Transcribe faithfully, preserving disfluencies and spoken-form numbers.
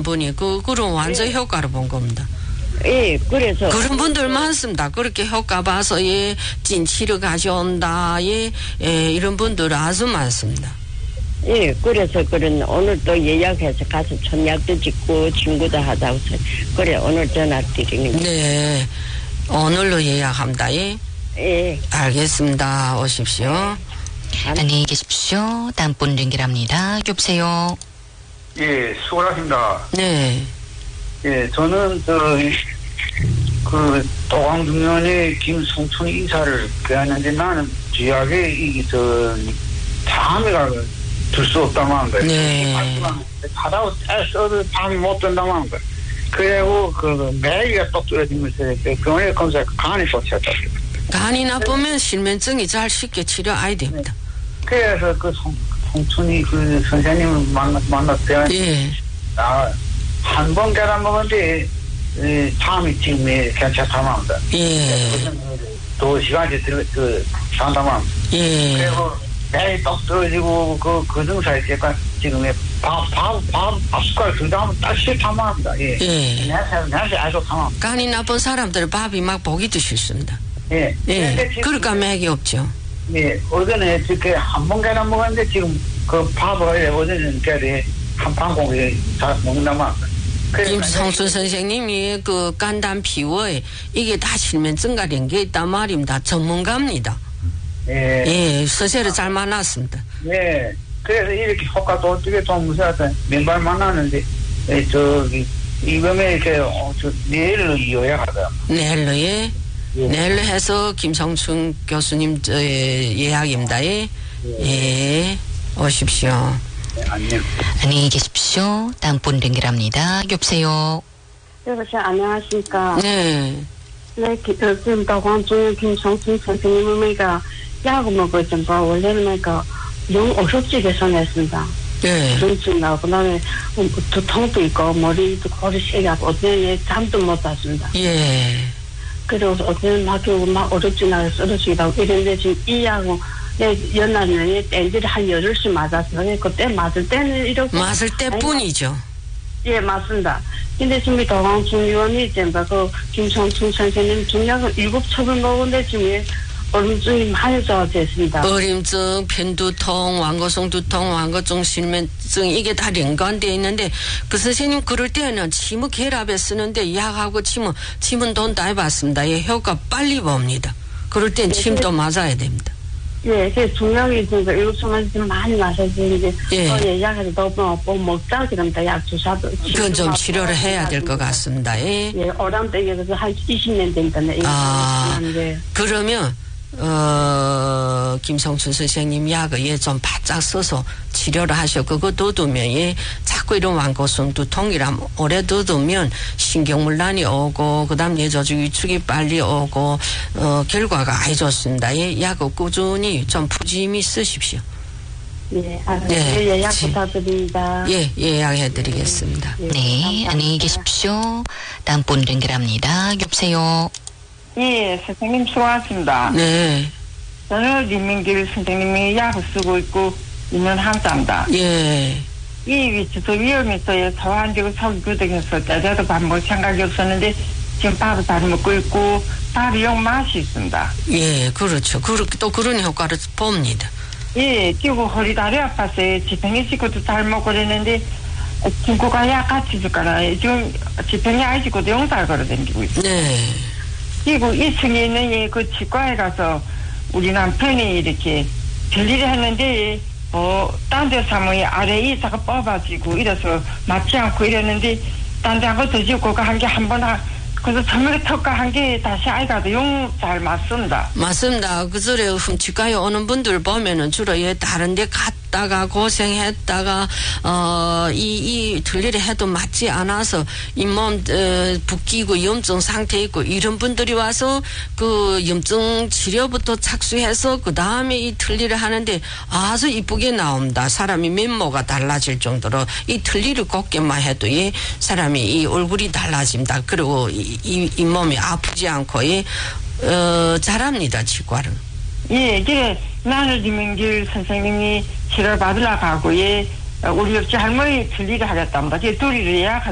하시는 분이 그 그런 완전 예. 효과를 본 겁니다. 예, 그래서 그런 분들 많습니다. 그렇게 효과 봐서 예, 찐치료 가져온다. 예, 예, 이런 분들 아주 많습니다. 예, 그래서 그런 오늘 또 예약해서 가서 천약도 짓고 친구도 하자고 그래 오늘 전화 드리는 거. 네, 오늘로 예약합니다. 예, 예, 알겠습니다. 오십시오. 안녕히 계십시오. 다음 분 연결합니다. 여보세요. 예, 수고하십니다. 네, 예, 저는 저 그 도광중년의 김성춘 이사를 배웠는데 나는 쥐약에 이저 잠이가 들 수 없다고 하는 거예요. 네. 하다가 써도 잠이 못 든다고 하는 거예요. 그리고 그 매일가 똑 떨어지면서 병원에 검사 간이 쏟쳤다. 간이 나쁘면 실면증이 잘 쉽게 치료 안 됩니다. 그래서 그 성, 성춘이 그 선생님을 만나 만났대요. 예, 한 번 계란 먹었는데 에, 잠이 지금 괜찮다고 합니다. 예, 두 시간째 들, 그, 산다고 합니다. 예, 그리고 배에 떡 떨어지고 그, 그 증사에 제가 지금 밥, 밥, 밥, 밥 숟갈 들다하면 딱 싫다고 합니다. 예. 예. 내한테, 내한테 아주 좋답니다. 간이 나쁜 사람들 밥이 막 보기도 싫습니다. 예. 예, 그러니까 맥이 없죠. 예. 어제는 이렇게 한 번 계란 먹었는데 지금 그 밥을 어제는 이렇게 한 판공에 다 먹는다고 합니다. 김성순 선생님이 그 간단 피부에 이게 다 실면증 가린 게 있단 말입니다. 전문가입니다. 예. 예, 서세를 잘 만났습니다. 예. 그래서 이렇게 효과도 어떻게 좀 무서워서 맨발 만났는데, 예, 저기, 이번에 이렇게, 어, 저, 내일로 요약하다. 내일로, 예. 예. 내일로 해서 김성춘 교수님, 저, 예, 예약입니다. 예. 예. 오십시오. 네, 안녕. 안녕히 계십시오. 다음 분 연결합니다. 여보세요. 여보세요. 안녕하십니까. 네. 네, 기, 어, 지금 도광중년 김성춘 선생님이가 약 먹을 좀 봐. 원래는 내가 영 오십집에서 냈습니다. 네. 중증 나고, 그 다음에 두통도 있고, 머리도 거리 세가고, 어제는 잠도 못 잤습니다. 예. 그래서 어제는 막, 막 오십집 나서 쓰러지다고 이랬는데 지금 이 약은 내 연날에 땡지를 한 여덟 시 맞았어요. 그때 맞을 때는 이렇게. 맞을 때뿐이죠. 예, 맞습니다. 근데 지금 도광중의원이 이제 그 김성춘 선생님 중약을 일곱 첩을 먹었는데 지금 얼음증이 많이 좋아졌습니다. 어림증, 편두통, 완거성 두통, 완거증 실면증 이게 다 연관되어 있는데 그 선생님 그럴 때는 침을 결합해 쓰는데 약하고 침은 침은 돈 다 해봤습니다. 예, 효과 빨리 봅니다. 그럴 땐 네, 침도 맞아야 됩니다. 예, 그 중약이 있으니까 일곱 첩만 지금 많이 마셔서 이제 예. 또 예약해서 너무 뭐 먹자 그럽니다. 약 주사도. 그건 좀 치료를 해야 될 것 같습니다. 예. 예, 오람땡에서 한 이십 년 된다. 아, 예. 그러면 어, 김성춘 선생님 약을 예, 좀 바짝 써서 치료를 하셔. 그거 둬두면, 예, 자꾸 이런 완고성 두통이라면 오래 둬두면 신경물란이 오고, 그 다음 뇌저주 위축이 빨리 오고, 어, 결과가 아주 좋습니다. 예, 약을 꾸준히 좀 푸짐히 쓰십시오. 예, 알았어요. 네. 예약 부탁드립니다. 예, 예약해드리겠습니다. 예, 네, 감사합니다. 안녕히 계십시오. 다음 분 연결합니다. 여보세요. 예, 선생님 수고하셨습니다. 네, 저는林明길 선생님이 약을 쓰고 있고 있는 환자입니다. 예, 이 위치도 위험해서 소환되고 속이 굳어서 때려도 밥 먹을 생각이 없었는데 지금 밥을 잘 먹고 있고 밥이 영 맛이 있습니다. 예, 그렇죠. 그, 또 그런 효과를 봅니다. 예, 끼고 허리 다리 아팠어요. 지평이 씻고도 잘 먹고 그랬는데 친구가 약 같이 줄까라. 지금 지평이 아이지고도 용살 걸어 다니고 있어요. 네, 그리고 이 층에 있는 그 치과에 가서 우리 남편이 이렇게 별일을 했는데 어, 딴 데 사무이 아래 이사가 뽑아지고 이래서 맞지 않고 이랬는데 딴 데 한 거 더 짓고 한 게 한 번 하, 그래서 전문에 턱가 한 게 다시 아이가도 용 잘 맞습니다. 맞습니다. 그 전에 흠치과에 오는 분들 보면은 주로 예, 다른 데 갔다가 고생했다가, 어, 이, 이 틀니를 해도 맞지 않아서 잇몸, 어, 붓기고 염증 상태 있고 이런 분들이 와서 그 염증 치료부터 착수해서 그 다음에 이 틀니를 하는데 아주 이쁘게 나옵니다. 사람이 면모가 달라질 정도로 이 틀니를 곱게만 해도 예, 사람이 이 얼굴이 달라집니다. 그리고 이, 이, 잇몸이 아프지 않고 예, 어, 잘합니다, 치과를. 예, 그래, 나는 김민길 선생님이 치료 받으러 가고, 예, 우리 옆집 할머니 틀리를 하겠답니다. 그 둘이 예약